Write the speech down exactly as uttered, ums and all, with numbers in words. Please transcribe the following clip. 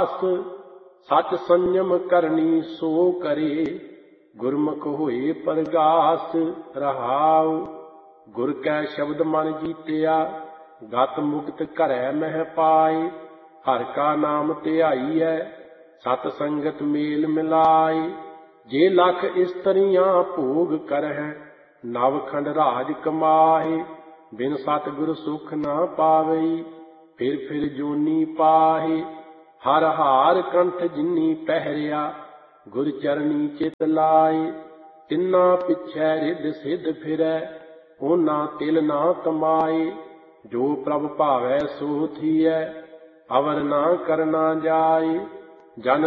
ਅਭਿਆਸ। ਸਚ ਸੰयम ਕਰਨੀ ਸੋ ਕਰੇ, ਗੁਰਮੁਖ ਹੋਏ ਪਰਗਾਸ। ਰਹਾਉ ਗੁਰ ਕੈ ਸ਼ਬਦ ਮਨ ਜੀਤਿਆ, ਗਤ ਮੁਕਤ ਘਰੈ ਮਹਿ ਪਾਏ। ਹਰਿ ਕਾ ਨਾਮ ਧਿਆਈਐ, ਸਤ ਸੰਗਤ ਮੇਲ ਮਿਲਾਏ। ਜੇ ਲਖ ਇਸਤਰੀਆਂ ਭੋਗ ਕਰਹਿ, ਨਵ ਖੰਡ ਰਾਜ ਕਮਾਹੇ। ਬਿਨ ਸਤ ਗੁਰ ਸੁਖ ਨਾ ਪਾਵਈ, ਫਿਰ ਫਿਰ ਜੋਨੀ ਪਾਹੇ। ਹਰ ਹਾਰ ਕੰਠ ਜਿਨੀ ਪਹਿਰਿਆ, ਗੁਰ ਚਰਨੀ ਚਿਤ ਲਾਏ। ਤਿੰਨਾ ਪਿਛੈ ਰਿੱਧ ਸਿੱਧ ਫਿਰੈ, ਉਹਨਾਂ ਤਿਲ ਨਾ ਕਮਾਏ। ਜੋ ਪ੍ਰਭ ਭਾਵੈ ਸੋ ਥੀਐ, ਅਵਰ ਨਾ ਕਰਨਾ ਜਾਏ। ਜਨ